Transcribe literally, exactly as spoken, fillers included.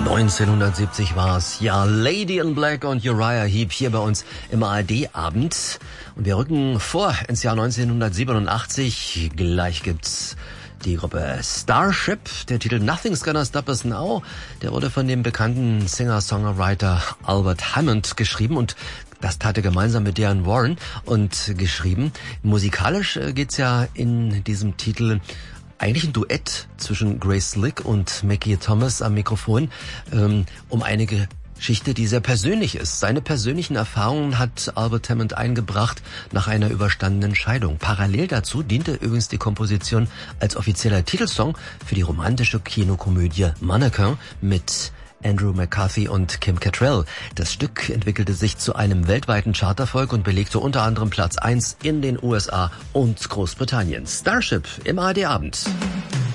neunzehnhundertsiebzig war es. Ja, Lady in Black und Uriah Heep hier bei uns im A R D-Abend. Und wir rücken vor ins Jahr neunzehnhundertsiebenundachtzig. Gleich gibt's die Gruppe Starship. Der Titel Nothing's Gonna Stop Us Now, der wurde von dem bekannten Singer-Songwriter Albert Hammond geschrieben und das tat er gemeinsam mit Diane Warren und geschrieben. Musikalisch geht's ja in diesem Titel eigentlich ein Duett zwischen Grace Slick und Mackie Thomas am Mikrofon, ähm, um eine Geschichte, die sehr persönlich ist. Seine persönlichen Erfahrungen hat Albert Hammond eingebracht nach einer überstandenen Scheidung. Parallel dazu diente übrigens die Komposition als offizieller Titelsong für die romantische Kinokomödie Mannequin mit Andrew McCarthy und Kim Cattrall. Das Stück entwickelte sich zu einem weltweiten Charterfolg und belegte unter anderem Platz eins in den U S A und Großbritannien. Starship im A R D-Abend.